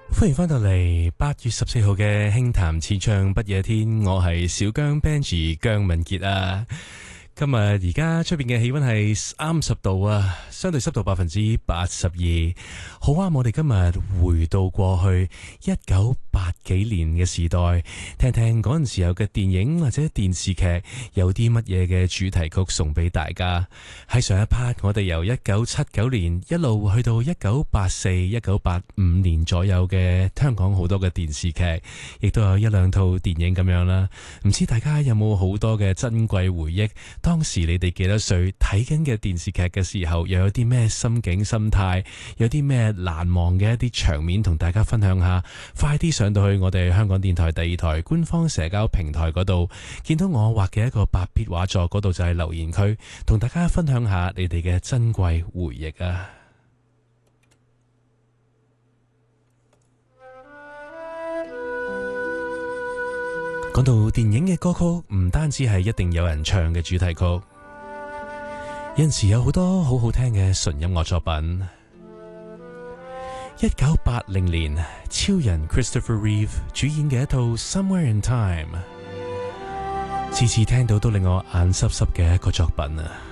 歡迎翻到嚟8月14號嘅輕談似唱不夜天，我係小姜 Benji 姜文傑啊。今日而家出邊嘅氣溫係30度啊，相對濕度82%，好啱我哋今日回到過去1980幾年嘅時代，聽聽嗰陣時候嘅電影或者電視劇有啲乜嘢嘅主題曲送俾大家。喺上一 part 我哋由1979年一路去到1984、1985年左右嘅香港好多嘅電視劇，亦都有一兩套電影咁樣啦。唔知大家有冇好多嘅珍貴回憶？當時你哋幾多歲睇緊嘅電視劇嘅時候，又有啲咩心境心態，有啲咩難忘嘅一啲場面同大家分享下。快啲上到去我哋香港電台第2台官方社交平台嗰度，見到我畫嘅一個白筆畫作，嗰度就係留言區，同大家分享下你哋嘅珍貴回憶啊！講到電影嘅歌曲，唔單止係一定有人唱嘅主題曲，有陣時有好多好好聽嘅純音樂作品。1980年，超人 Christopher Reeve 主演嘅一套 Somewhere in Time，次次聽到都令我眼濕濕嘅一個作品啊！